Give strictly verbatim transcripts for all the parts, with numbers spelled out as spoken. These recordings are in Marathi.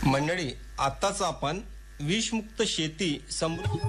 मंडळी, आताच आपण विषमुक्त शेती समृद्ध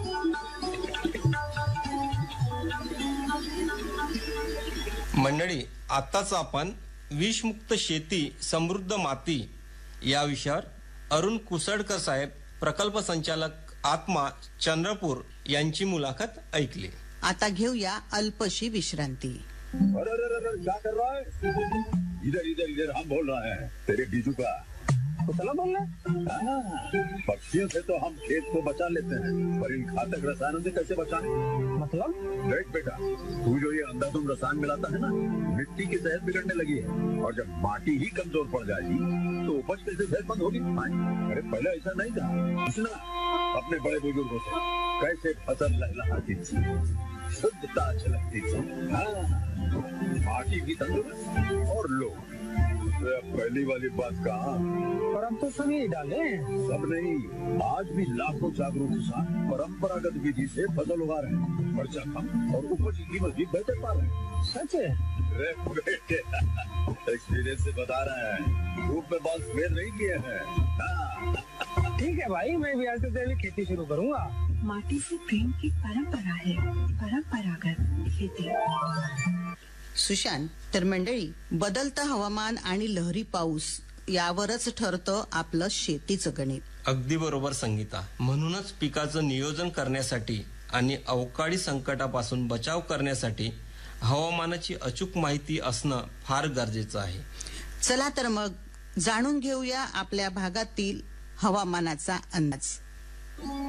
मंडळी आताच आपण विषमुक्त शेती समृद्ध माती या विषयावर अरुण कुसडकर साहेब, प्रकल्प संचालक आत्मा, चंद्रपूर यांची मुलाखत ऐकली. आता घेऊया अल्पशी विश्रांती. अरे अरे अरे क्या कर रहा है? इधर इधर इधर हम बोल रहे हैं तेरे बीजू का. कुतला बोल रहा है? पक्षियों से तो हम खेत को बचा लेते हैं, पर इन घातक रसायनों से कैसे बचाएं? मतलब? देख बेटा, तू जो ये अंधाधुंध रसायन मिलाता है ना, मिट्टी की सेहत बिगड़ने लगी है, और जब माटी ही कमजोर पड़ जाएगी तो उपज कैसे सेहतमंद होगी? अरे पहले ऐसा नहीं था. सुना अपने बड़े बुजुर्गों से कैसे फसल लहलहाती थी, शुद्धता झलकती थी, माटी भी तंदुरुस्त और लोग. पहली वाली बात कहा, पर हम तो सब यही डाले. सब नहीं, आज भी लाखों जागरूक किसान परंपरागत विधि से फसल उगा रहे हैं, खर्चा कम और उपज की कीमत भी बेहतर पा रहे हैं. सच है? अरे बेटे, एक्सपीरियंस से बता रहे हैं, धूप में बाल सफेद नहीं किए हैं. ठीक है भाई, मैं भी आज से तेरी खेती शुरू करूंगा. माटी से प्रेम की परंपरा है, परंपरागत खेती. सुशांत, तर मंडळी, बदलतं हवामान आणि लहरी पाऊस यावरच ठरतं आपलं शेतीचं गणित. अगदी बरोबर संगीता. म्हणूनच पिकाचं नियोजन करण्यासाठी आणि अवकाळी संकटापासून बचाव करण्यासाठी हवामानाची अचूक माहिती असणं फार गरजेचं आहे. चला तर मग जाणून घेऊया आपल्या भागातील हवामानाचा अंदाज.